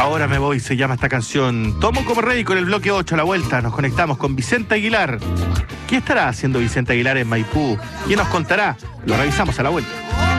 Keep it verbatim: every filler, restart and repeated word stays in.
Ahora me voy, se llama esta canción. Tomo como rey con el bloque ocho a la vuelta. Nos conectamos con Vicente Aguilar. ¿Qué estará haciendo Vicente Aguilar en Maipú? ¿Quién nos contará? Lo revisamos a la vuelta.